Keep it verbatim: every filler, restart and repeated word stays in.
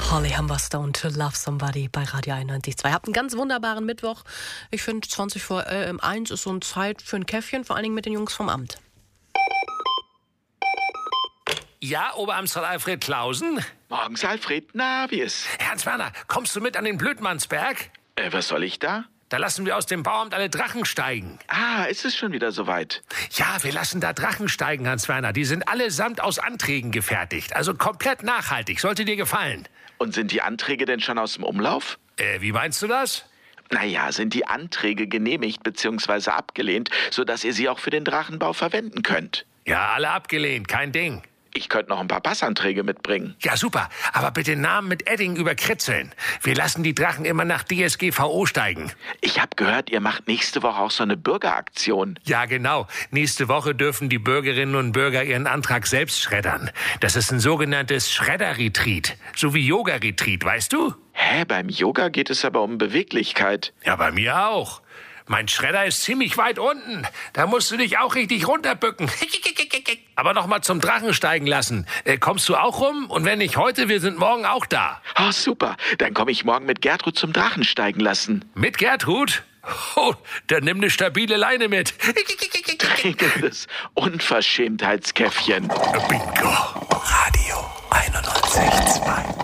Holly Humberstone und To Love Somebody bei Radio einundneunzig Komma zwei. Habt einen ganz wunderbaren Mittwoch. Ich finde, zwanzig vor eins ist so eine Zeit für ein Käffchen, vor allen Dingen mit den Jungs vom Amt. Ja, Oberamtsrat Alfred Clausen? Morgens, Alfred. Na, wie ist? Hans-Werner, kommst du mit an den Blödmannsberg? Äh, was soll ich da? Da lassen wir aus dem Bauamt alle Drachen steigen. Ah, ist es schon wieder soweit? Ja, wir lassen da Drachen steigen, Hans-Werner. Die sind allesamt aus Anträgen gefertigt. Also komplett nachhaltig. Sollte dir gefallen. Und sind die Anträge denn schon aus dem Umlauf? Äh, wie meinst du das? Naja, sind die Anträge genehmigt bzw. abgelehnt, sodass ihr sie auch für den Drachenbau verwenden könnt? Ja, alle abgelehnt. Kein Ding. Ich könnte noch ein paar Passanträge mitbringen. Ja, super. Aber bitte Namen mit Edding überkritzeln. Wir lassen die Drachen immer nach D S G V O steigen. Ich habe gehört, ihr macht nächste Woche auch so eine Bürgeraktion. Ja, genau. Nächste Woche dürfen die Bürgerinnen und Bürger ihren Antrag selbst schreddern. Das ist ein sogenanntes Schredder-Retreat. So wie Yoga-Retreat, weißt du? Hä, beim Yoga geht es aber um Beweglichkeit. Ja, bei mir auch. Mein Schredder ist ziemlich weit unten. Da musst du dich auch richtig runterbücken. Aber noch mal zum Drachen steigen lassen. Äh, kommst du auch rum? Und wenn nicht heute, wir sind morgen auch da. Oh, super. Dann komme ich morgen mit Gertrud zum Drachen steigen lassen. Mit Gertrud? Oh, dann nimm eine stabile Leine mit. Drängенdes Unverschämtheitskäffchen. Bingo. Radio einundneunzig Komma zwei.